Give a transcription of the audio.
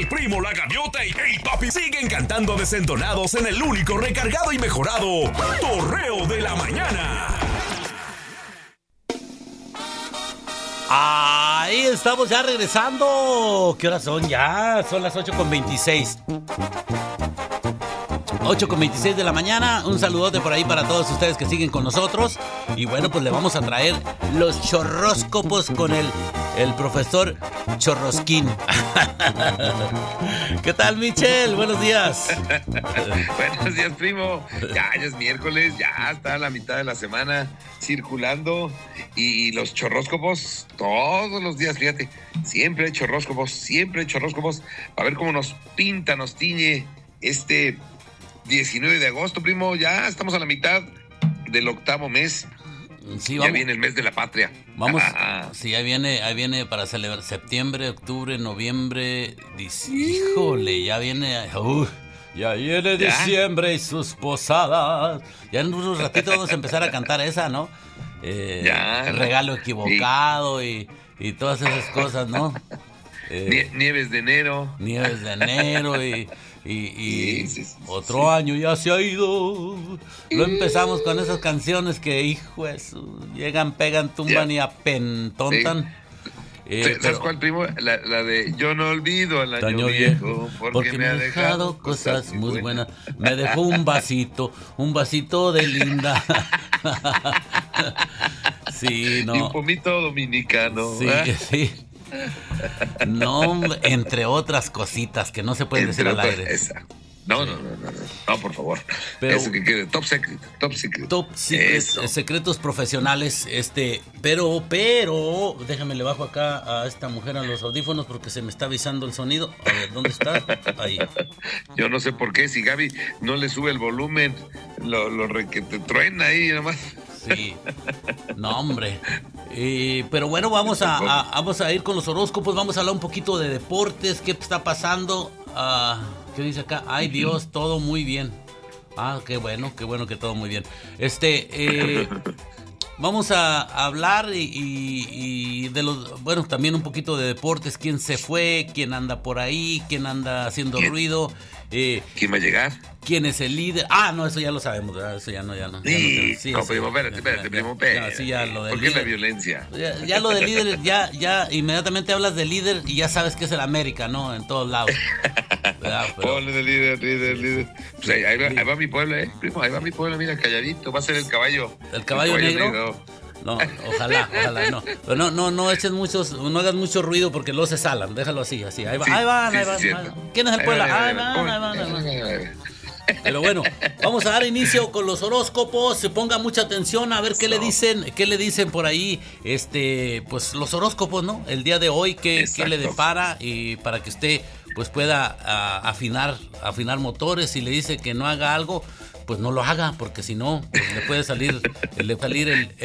Primo, la Gaviota y Hey Papi siguen cantando desentonados en el único recargado y mejorado Torreo de la Mañana. Ahí estamos ya regresando. ¿Qué horas son ya? Son las 8:26. 8:26 de la mañana. Un saludote por ahí para todos ustedes que siguen con nosotros. Y bueno, pues le vamos a traer los chorróscopos con el profesor Chorrosquín. ¿Qué tal, Michel? Buenos días. Buenos días, primo. Ya es miércoles, ya está la mitad de la semana circulando. Y los chorróscopos todos los días, fíjate. Siempre hay chorróscopos. A ver cómo nos pinta, nos tiñe este 19 de agosto, primo. Ya estamos a la mitad del octavo mes. Sí, ya viene el mes de la patria. Vamos, sí, ahí viene para celebrar septiembre, octubre, noviembre. Híjole, ya viene. Ya viene diciembre y sus posadas. Ya en unos ratitos vamos a empezar a cantar esa, ¿no? Regalo equivocado y todas esas cosas, ¿no? Nieves de enero. Y otro año ya se ha ido. Lo empezamos con esas canciones que, hijo de su, llegan, pegan, tumban y apentontan. ¿Sabes cuál, primo? La de Yo no olvido al año viejo porque me ha dejado cosas muy buenas. Me dejó un vasito de linda. Sí, no. Y un pomito dominicano. Sí. No, entre otras cositas que no se pueden decir al aire. No, por favor. Pero, eso que quede top secret. Secretos profesionales, pero, déjame le bajo acá a esta mujer a los audífonos porque se me está avisando el sonido. A ver, ¿dónde está? Ahí. Yo no sé por qué, si Gaby no le sube el volumen, lo que te truena ahí nomás. Sí, no, hombre. Pero bueno, vamos a ir con los horóscopos. Vamos a hablar un poquito de deportes. ¿Qué está pasando? ¿Qué dice acá? Ay, Dios, todo muy bien. Qué bueno que todo muy bien. Vamos a hablar y de los, bueno, también un poquito de deportes. ¿Quién se fue? ¿Quién anda por ahí? ¿Quién anda haciendo ruido? ¿Quién va a llegar? ¿Quién es el líder? No, eso ya lo sabemos, ¿verdad? Eso ya no. Primo, espérate, primo. Sí, ya lo del ¿Por qué líder, la violencia? Ya lo del líder, ya inmediatamente hablas del líder y ya sabes que es el América, ¿no? En todos lados. Ponle de líder. Pues ahí va mi pueblo, primo, ahí va mi pueblo, mira, calladito. Va a ser el caballo. ¿El caballo negro? No, ojalá, no. Pero no eches no hagas mucho ruido porque luego se salan, déjalo así. Ahí van. ¿Quién es el pueblo? Ahí van. Pero bueno, vamos a dar inicio con los horóscopos. Se ponga mucha atención a ver qué le dicen por ahí, pues los horóscopos, ¿no? El día de hoy, qué le depara, y para que usted pues pueda afinar motores. Si le dice que no haga algo, pues no lo haga, porque si no, pues le puede salir el